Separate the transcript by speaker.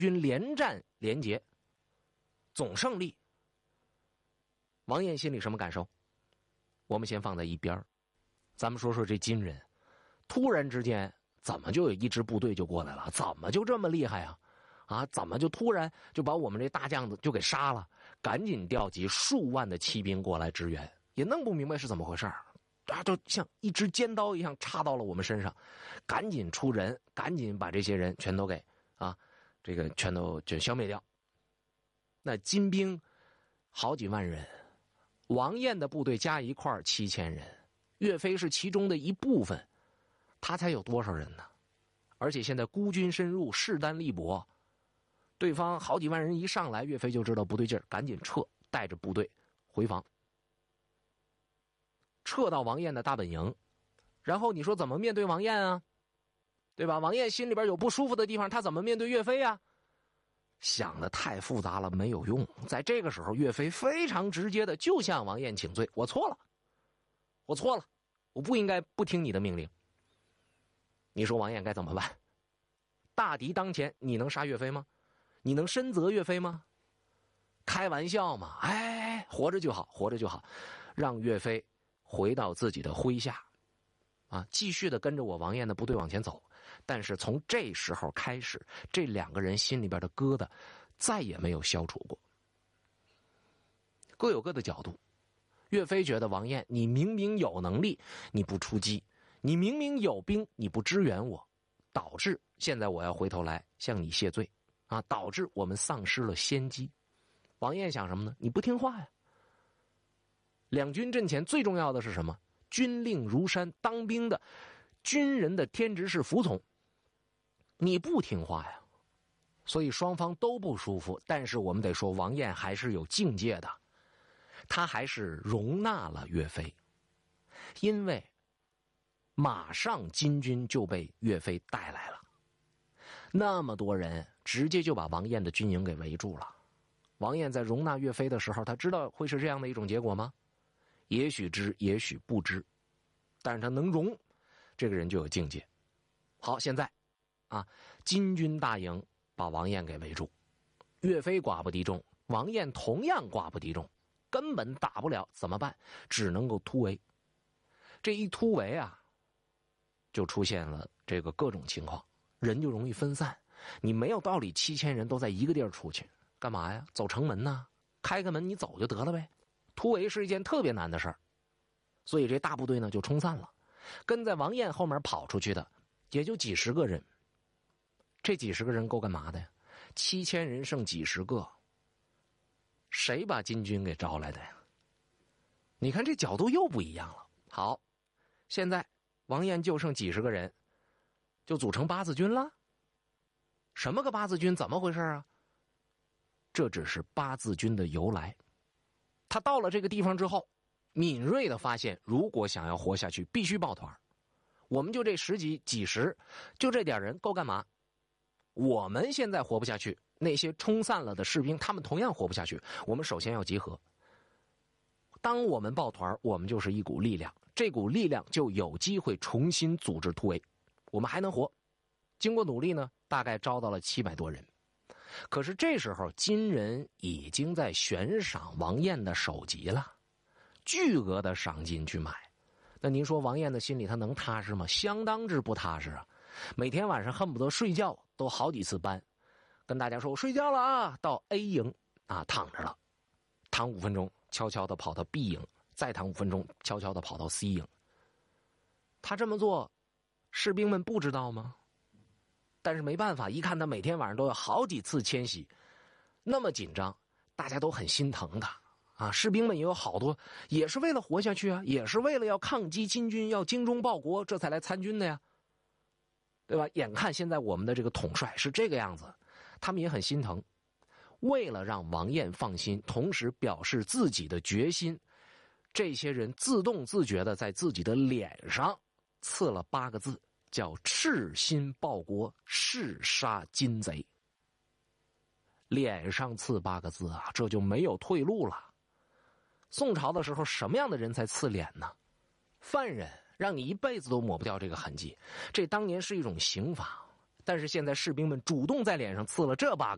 Speaker 1: 军连战连捷，总胜利。王彦心里什么感受？我们先放在一边，咱们说说这金人，突然之间怎么就有一支部队就过来了？怎么就这么厉害啊？怎么就突然就把我们这大将子就给杀了？赶紧调集数万的骑兵过来支援，也弄不明白是怎么回事就像一支尖刀一样插到了我们身上，赶紧出人，赶紧把这些人全都给全都就消灭掉。那金兵好几万人，王彦的部队加一块7000人，岳飞是其中的一部分，他才有多少人呢？而且现在孤军深入，势单力薄，对方好几万人一上来，岳飞就知道不对劲儿，赶紧撤，带着部队回防，撤到王彦的大本营。然后你说怎么面对王彦啊？对吧？王彦心里边有不舒服的地方，他怎么面对岳飞啊？想的太复杂了，没有用。在这个时候，岳飞非常直接的就向王彦请罪：我错了，我不应该不听你的命令。你说王彦该怎么办？大敌当前，你能杀岳飞吗？你能深责岳飞吗？开玩笑嘛！活着就好，让岳飞回到自己的麾下继续的跟着我王彦的部队往前走。但是从这时候开始，这两个人心里边的疙瘩再也没有消除过。各有各的角度。岳飞觉得王彦，你明明有能力，你不出击；你明明有兵，你不支援我，导致现在我要回头来向你谢罪导致我们丧失了先机。王彦想什么呢？你不听话呀。两军阵前最重要的是什么？军令如山，当兵的军人的天职是服从，你不听话呀，所以双方都不舒服。但是我们得说，王彦还是有境界的，他还是容纳了岳飞，因为马上金军就被岳飞带来了，那么多人直接就把王彦的军营给围住了。王彦在容纳岳飞的时候，他知道会是这样的一种结果吗？也许知，也许不知，但是他能容，这个人就有境界。好，现在金军大营把王彦给围住，岳飞寡不敌众，王彦同样寡不敌众，根本打不了，怎么办？只能够突围。这一突围就出现了这个各种情况，人就容易分散。你没有道理7000人都在一个地儿出去，干嘛呀？走城门呢？开个门你走就得了呗。突围是一件特别难的事儿，所以这大部队呢就冲散了。跟在王彦后面跑出去的也就几十个人，这几十个人够干嘛的呀？7000人剩几十个，谁把金军给招来的呀？你看这角度又不一样了。好，现在王彦就剩几十个人，就组成八字军了。什么个八字军？怎么回事啊？这只是八字军的由来。他到了这个地方之后，敏锐的发现，如果想要活下去，必须抱团。我们就这几十，就这点人够干嘛？我们现在活不下去，那些冲散了的士兵，他们同样活不下去。我们首先要集合。当我们抱团，我们就是一股力量，这股力量就有机会重新组织突围，我们还能活。经过努力呢，大概招到了700多人。可是这时候金人已经在悬赏王彦的首级了，巨额的赏金去买。那您说王彦的心里他能踏实吗？相当之不踏实啊！每天晚上恨不得睡觉都好几次班，跟大家说我睡觉了到 A 营躺着了，躺5分钟悄悄的跑到 B 营，再躺5分钟悄悄的跑到 C 营。他这么做士兵们不知道吗？但是没办法，一看他每天晚上都有好几次迁徙，那么紧张，大家都很心疼他士兵们也有好多也是为了活下去也是为了要抗击金军，要精忠报国，这才来参军的呀，对吧？眼看现在我们的这个统帅是这个样子，他们也很心疼。为了让王彦放心，同时表示自己的决心，这些人自动自觉的在自己的脸上刺了8个字，叫赤心报国，誓杀金贼。脸上刺8个字这就没有退路了。宋朝的时候，什么样的人才刺脸呢？犯人，让你一辈子都抹不掉这个痕迹，这当年是一种刑罚。但是现在士兵们主动在脸上刺了这8个